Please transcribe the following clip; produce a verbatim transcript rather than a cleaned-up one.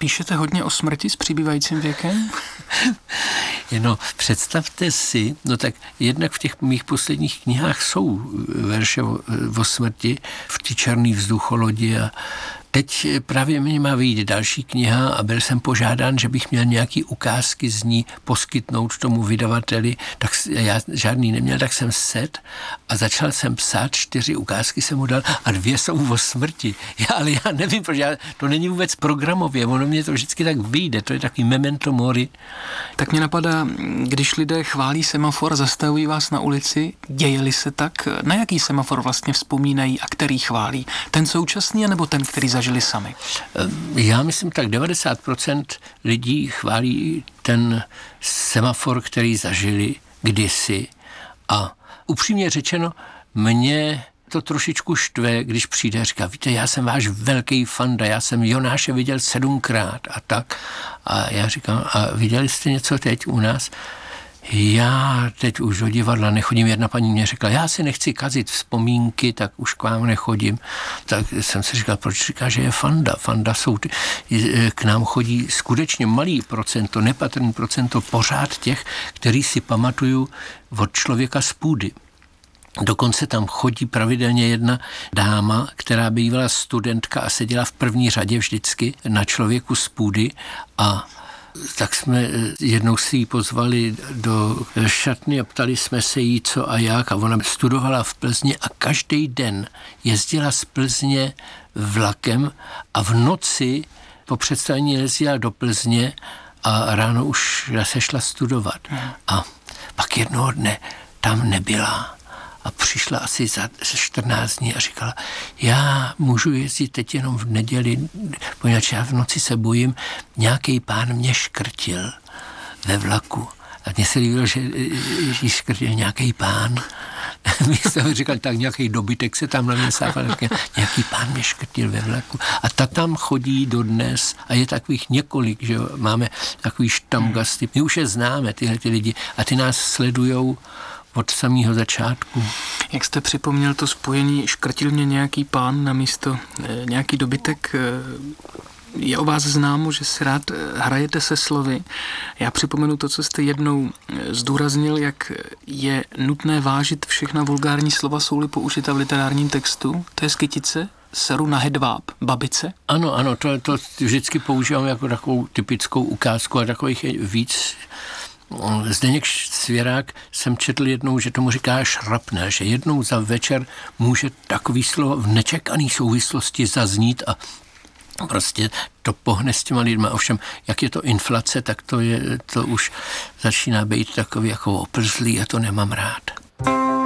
Píšete hodně o smrti s přibývajícím věkem? No, představte si, no tak jednak v těch mých posledních knihách jsou verše o, o smrti, v ty černý vzducholodi a teď právě mě má vyjít další kniha a byl jsem požádán, že bych měl nějaký ukázky z ní poskytnout tomu vydavateli, tak já žádný neměl, tak jsem set a začal jsem psát, čtyři ukázky jsem mu dal a dvě jsou o smrti. Já, ale já nevím, protože já, to není vůbec programově, ono mě to vždycky tak vyjde, to je takový memento mori. Tak mě napadá, když lidé chválí semafor, zastavují vás na ulici, děje-li se tak, na jaký semafor vlastně vzpomínají a který chválí? Ten současný, nebo ten, který zažili sami? Já myslím tak devadesát procent lidí chválí ten semafor, který zažili kdysi a upřímně řečeno, mě to trošičku štve, když přijde a říká, víte, já jsem váš velký fanda, já jsem Jonáše viděl sedmkrát a tak. A já říkám, a viděli jste něco teď u nás? Já teď už do divadla nechodím. Jedna paní mě řekla, já si nechci kazit vzpomínky, tak už k vám nechodím. Tak jsem si říkal, proč říká, že je fanda? Fanda jsou, ty, k nám chodí skutečně malý procento, nepatrný procento pořád těch, který si pamatuju od člověka z půdy. Dokonce tam chodí pravidelně jedna dáma, která bývala studentka a seděla v první řadě vždycky na člověku z půdy a tak jsme jednou si ji pozvali do šatny a ptali jsme se jí co a jak a ona studovala v Plzni a každý den jezdila z Plzně vlakem a v noci po představení jezdila do Plzně a ráno už se šla studovat. A pak jednoho dne tam nebyla. A přišla asi za čtrnáct dní a říkala, já můžu jezdit teď jenom v neděli, poněvadž já v noci se bojím, nějaký pán mě škrtil ve vlaku. A mně se líbilo, že jí škrtil nějaký pán. Mě jsem říkal, tak nějaký dobytek se tam na mě sápal, nějaký pán mě škrtil ve vlaku. A ta tam chodí dodnes a je takových několik, že jo, máme takový štamgasty. My už je známe, tyhle ty lidi, a ty nás sledujou od samého začátku. Jak jste připomněl to spojení, škrtil mě nějaký pán na místo e, nějaký dobytek, e, je o vás známo, že si rád hrajete se slovy. Já připomenu to, co jste jednou zdůraznil, jak je nutné vážit všechna vulgární slova, jsou-li použita v literárním textu. To je z Kytice, seru na hedváb, babice. Ano, ano, to, to vždycky používám jako takovou typickou ukázku a takových je víc. Zdeněk Svěrák jsem četl jednou, že tomu říká šrapne, že jednou za večer může takový slovo v nečekaný souvislosti zaznít a prostě to pohne s těma lidma. Ovšem, jak je to inflace, tak to, je, to už začíná být takový jako oplzlý a to nemám rád.